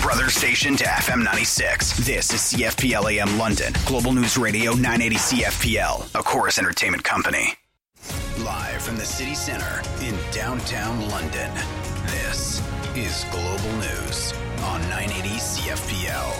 brother station to FM 96. This is CFPL AM London, Global News Radio 980 CFPL, a Chorus Entertainment company. Live from the city centre in downtown London, this is Global News on 980 CFPL.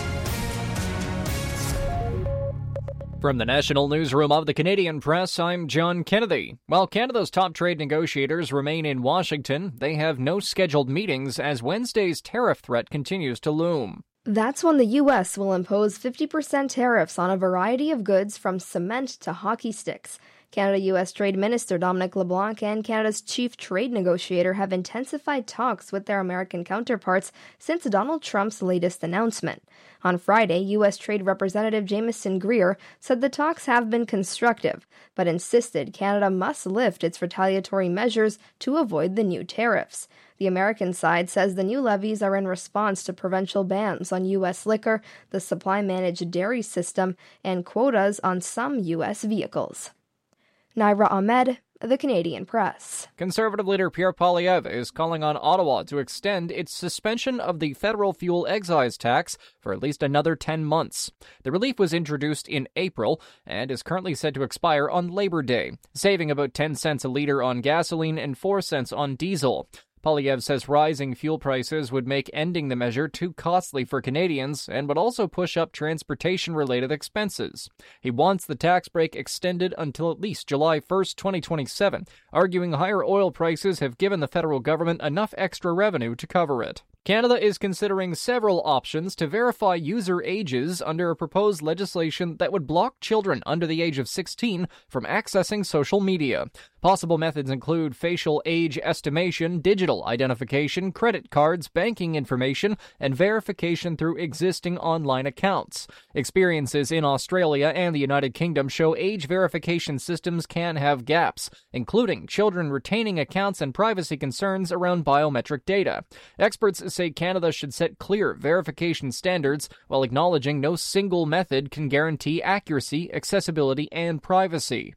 From the National Newsroom of the Canadian Press, I'm John Kennedy. While Canada's top trade negotiators remain in Washington, they have no scheduled meetings as Wednesday's tariff threat continues to loom. That's when the U.S. will impose 50% tariffs on a variety of goods from cement to hockey sticks. Canada-U.S. Trade Minister Dominic LeBlanc and Canada's chief trade negotiator have intensified talks with their American counterparts since Donald Trump's latest announcement. On Friday, U.S. Trade Representative Jameson Greer said the talks have been constructive, but insisted Canada must lift its retaliatory measures to avoid the new tariffs. The American side says the new levies are in response to provincial bans on U.S. liquor, the supply-managed dairy system, and quotas on some U.S. vehicles. Naira Ahmed, The Canadian Press. Conservative leader Pierre Poilievre is calling on Ottawa to extend its suspension of the federal fuel excise tax for at least another 10 months. The relief was introduced in April and is currently set to expire on Labor Day, saving about 10 cents a litre on gasoline and 4 cents on diesel. Poilievre says rising fuel prices would make ending the measure too costly for Canadians and would also push up transportation-related expenses. He wants the tax break extended until at least July 1st, 2027, arguing higher oil prices have given the federal government enough extra revenue to cover it. Canada is considering several options to verify user ages under a proposed legislation that would block children under the age of 16 from accessing social media. Possible methods include facial age estimation, digital identification, credit cards, banking information, and verification through existing online accounts. Experiences in Australia and the United Kingdom show age verification systems can have gaps, including children retaining accounts and privacy concerns around biometric data. Experts say Canada should set clear verification standards while acknowledging no single method can guarantee accuracy, accessibility, and privacy.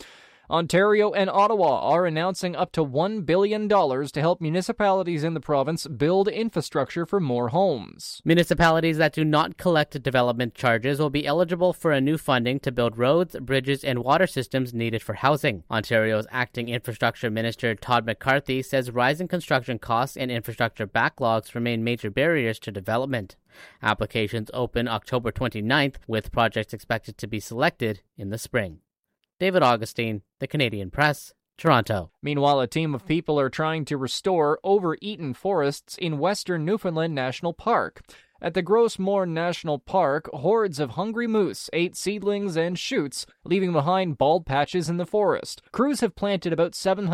Ontario and Ottawa are announcing up to $1 billion to help municipalities in the province build infrastructure for more homes. Municipalities that do not collect development charges will be eligible for a new funding to build roads, bridges, and water systems needed for housing. Ontario's acting infrastructure minister Todd McCarthy says rising construction costs and infrastructure backlogs remain major barriers to development. Applications open October 29th, with projects expected to be selected in the spring. David Augustine, The Canadian Press, Toronto. Meanwhile, a team of people are trying to restore overeaten forests in western Newfoundland National Park. At the Gros Morne National Park, hordes of hungry moose ate seedlings and shoots, leaving behind bald patches in the forest. Crews have planted about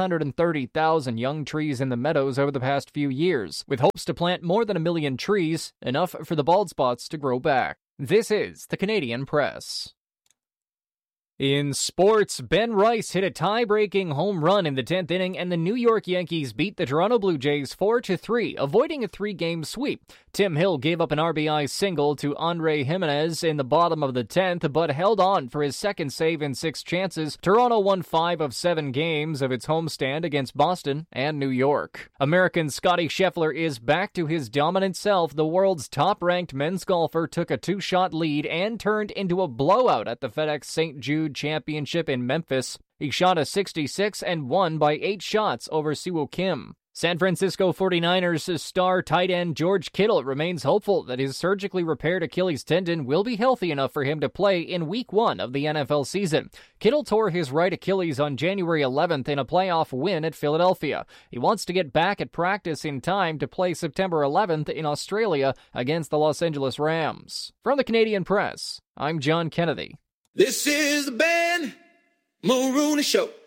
730,000 young trees in the meadows over the past few years, with hopes to plant more than 1 million trees, enough for the bald spots to grow back. This is The Canadian Press. In sports, Ben Rice hit a tie-breaking home run in the 10th inning, and the New York Yankees beat the Toronto Blue Jays 4-3, avoiding a 3-game sweep. Tim Hill gave up an RBI single to Andre Jimenez in the bottom of the 10th, but held on for his second save in 6 chances. Toronto won 5 of 7 games of its homestand against Boston and New York. American Scottie Scheffler is back to his dominant self. The world's top-ranked men's golfer took a 2-shot lead and turned into a blowout at the FedEx St. Jude Championship in Memphis. He shot a 66 and won by 8 shots over Siwoo Kim. San Francisco 49ers star tight end George Kittle remains hopeful that his surgically repaired Achilles tendon will be healthy enough for him to play in Week 1 of the NFL season. Kittle tore his right Achilles on January 11th in a playoff win at Philadelphia. He wants to get back at practice in time to play September 11th in Australia against the Los Angeles Rams. From the Canadian Press, I'm John Kennedy. This is the Ben Mulrooney Show.